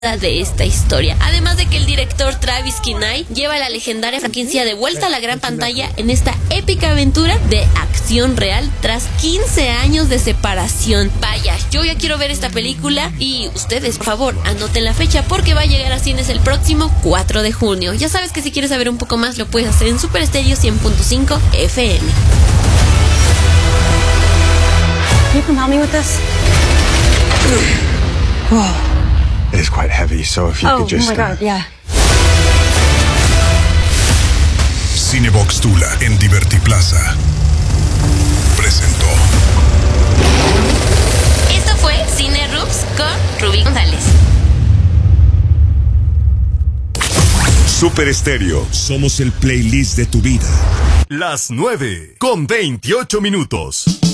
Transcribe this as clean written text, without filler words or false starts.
de esta historia. Además de que el director Travis Knight lleva la legendaria franquicia de vuelta a la gran pantalla en esta épica aventura de acción real tras 15 años de separación. Vaya, yo ya quiero ver esta película y ustedes, por favor, anoten la fecha porque va a llegar a cines el próximo 4 de junio. Ya sabes que si quieres saber un poco más lo puedes hacer en Super Estéreo 100.5 FM. Can you come help me with this? Whoa. It is quite heavy, so if you could just... Oh my God, yeah. Cinebox Tula en Divertiplaza presentó. Esto fue Cine Rooms con Rubí González. Super Estéreo. Somos el playlist de tu vida. Las 9:28 minutos.